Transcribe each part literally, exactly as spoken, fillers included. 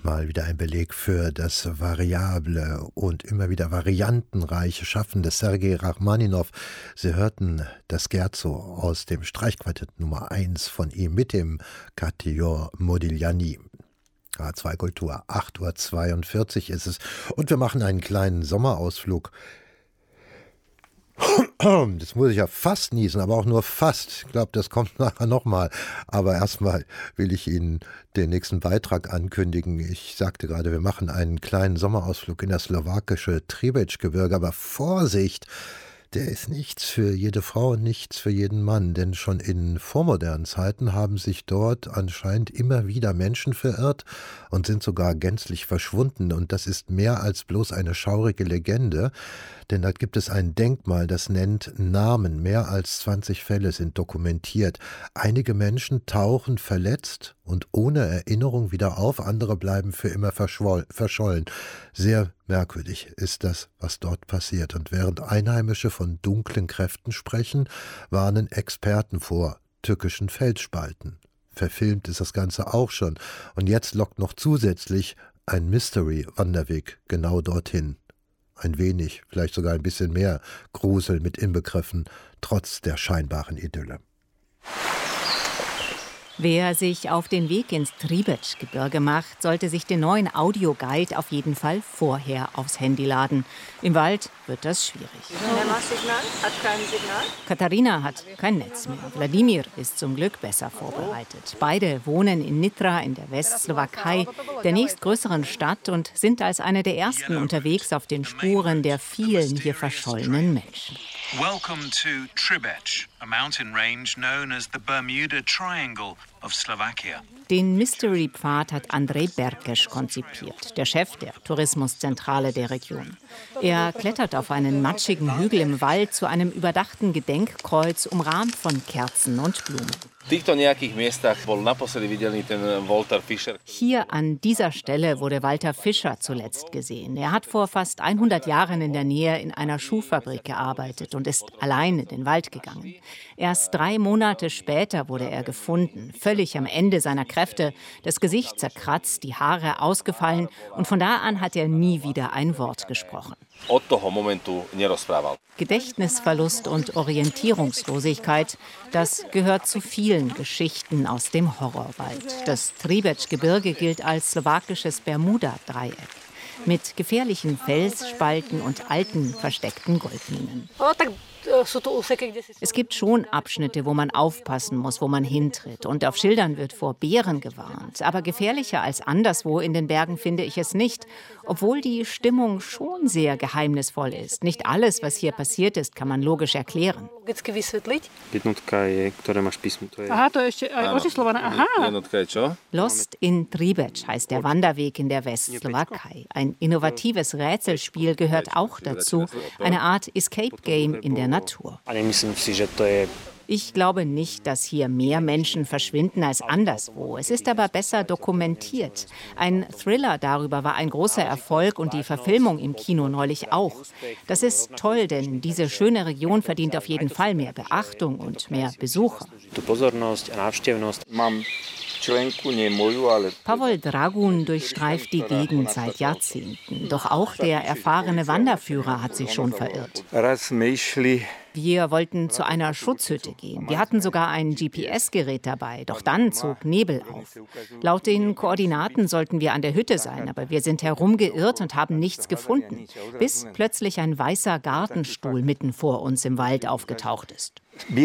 Mal wieder ein Beleg für das variable und immer wieder variantenreiche Schaffen des Sergei Rachmaninow. Sie hörten das Scherzo aus dem Streichquartett Nummer eins von ihm mit dem Catior Modigliani. H zwei Kultur, acht Uhr zweiundvierzig ist es. Und wir machen einen kleinen Sommerausflug. Das muss ich ja fast niesen, aber auch nur fast. Ich glaube, das kommt nachher nochmal. Aber erstmal will ich Ihnen den nächsten Beitrag ankündigen. Ich sagte gerade, wir machen einen kleinen Sommerausflug in das slowakische Třebíč-Gebirge. Aber Vorsicht! Der ist nichts für jede Frau und nichts für jeden Mann, denn schon in vormodernen Zeiten haben sich dort anscheinend immer wieder Menschen verirrt und sind sogar gänzlich verschwunden. Und das ist mehr als bloß eine schaurige Legende, denn da gibt es ein Denkmal, das nennt Namen. Mehr als zwanzig Fälle sind dokumentiert. Einige Menschen tauchen verletzt und ohne Erinnerung wieder auf, andere bleiben für immer verschollen. Sehr merkwürdig ist das, was dort passiert. Und während Einheimische von dunklen Kräften sprechen, warnen Experten vor tückischen Felsspalten. Verfilmt ist das Ganze auch schon. Und jetzt lockt noch zusätzlich ein Mystery-Wanderweg genau dorthin. Ein wenig, vielleicht sogar ein bisschen mehr Grusel mit inbegriffen, trotz der scheinbaren Idylle. Wer sich auf den Weg ins Třebíč-Gebirge macht, sollte sich den neuen Audioguide auf jeden Fall vorher aufs Handy laden. Im Wald wird das schwierig. Signal, hat kein Signal. Katharina hat kein Netz mehr. Wladimir ist zum Glück besser vorbereitet. Beide wohnen in Nitra in der Westslowakei, der nächstgrößeren Stadt, und sind als eine der ersten unterwegs auf den Spuren der vielen hier verschollenen Menschen. Welcome to Třebíč, a mountain range known as the Bermuda Triangle of Slovakia. Den Mystery-Pfad hat Andrej Berkeš konzipiert, der Chef der Tourismuszentrale der Region. Er klettert auf einen matschigen Hügel im Wald zu einem überdachten Gedenkkreuz, umrahmt von Kerzen und Blumen. Hier an dieser Stelle wurde Walter Fischer zuletzt gesehen. Er hat vor fast hundert Jahren in der Nähe in einer Schuhfabrik gearbeitet und ist allein in den Wald gegangen. Erst drei Monate später wurde er gefunden, völlig am Ende seiner Kräfte, das Gesicht zerkratzt, die Haare ausgefallen, und von da an hat er nie wieder ein Wort gesprochen. Gedächtnisverlust und Orientierungslosigkeit, das gehört zu vielen Geschichten aus dem Horrorwald. Das Třebíč-Gebirge gilt als slowakisches Bermuda-Dreieck mit gefährlichen Felsspalten und alten, versteckten Goldminen. Es gibt schon Abschnitte, wo man aufpassen muss, wo man hintritt. Und auf Schildern wird vor Bären gewarnt. Aber gefährlicher als anderswo in den Bergen finde ich es nicht, obwohl die Stimmung schon sehr geheimnisvoll ist. Nicht alles, was hier passiert ist, kann man logisch erklären. Lost in Třebíč heißt der Wanderweg in der Westslowakei. Ein innovatives Rätselspiel gehört auch dazu, eine Art Escape-Game in der Natur. Ich glaube nicht, dass hier mehr Menschen verschwinden als anderswo. Es ist aber besser dokumentiert. Ein Thriller darüber war ein großer Erfolg und die Verfilmung im Kino neulich auch. Das ist toll, denn diese schöne Region verdient auf jeden Fall mehr Beachtung und mehr Besucher. Pavol Dragun durchstreift die Gegend seit Jahrzehnten. Doch auch der erfahrene Wanderführer hat sich schon verirrt. Wir wollten zu einer Schutzhütte gehen. Wir hatten sogar ein G P S-Gerät dabei, doch dann zog Nebel auf. Laut den Koordinaten sollten wir an der Hütte sein, aber wir sind herumgeirrt und haben nichts gefunden, bis plötzlich ein weißer Gartenstuhl mitten vor uns im Wald aufgetaucht ist.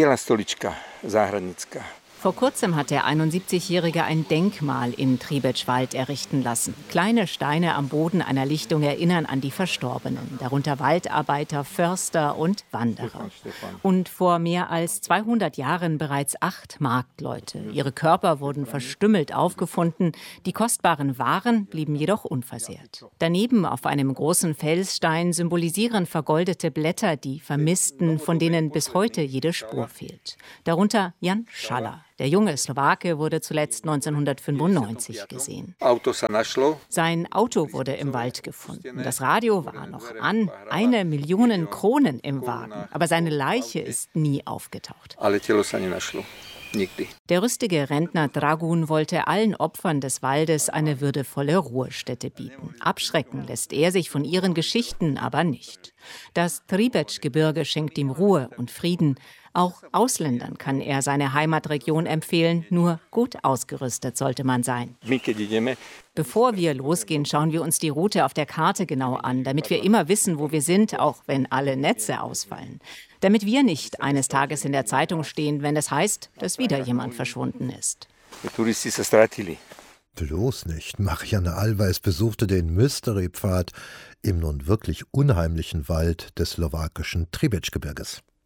Vor kurzem hat der einundsiebzigjährige ein Denkmal im Třebíč-Wald errichten lassen. Kleine Steine am Boden einer Lichtung erinnern an die Verstorbenen, darunter Waldarbeiter, Förster und Wanderer. Und vor mehr als zweihundert Jahren bereits acht Marktleute. Ihre Körper wurden verstümmelt aufgefunden, die kostbaren Waren blieben jedoch unversehrt. Daneben auf einem großen Felsstein symbolisieren vergoldete Blätter die Vermissten, von denen bis heute jede Spur fehlt. Darunter Jan Schaller. Der junge Slowake wurde zuletzt neunzehnhundertfünfundneunzig gesehen. Sein Auto wurde im Wald gefunden. Das Radio war noch an, eine Million Kronen im Wagen. Aber seine Leiche ist nie aufgetaucht. Der rüstige Rentner Dragun wollte allen Opfern des Waldes eine würdevolle Ruhestätte bieten. Abschrecken lässt er sich von ihren Geschichten aber nicht. Das Tribec-Gebirge schenkt ihm Ruhe und Frieden. Auch Ausländern kann er seine Heimatregion empfehlen, nur gut ausgerüstet sollte man sein. Bevor wir losgehen, schauen wir uns die Route auf der Karte genau an, damit wir immer wissen, wo wir sind, auch wenn alle Netze ausfallen. Damit wir nicht eines Tages in der Zeitung stehen, wenn es heißt, dass wieder jemand verschwunden ist. Bloß nicht. Marianne Allweis besuchte den Mystery-Pfad im nun wirklich unheimlichen Wald des slowakischen Tribec-Gebirges.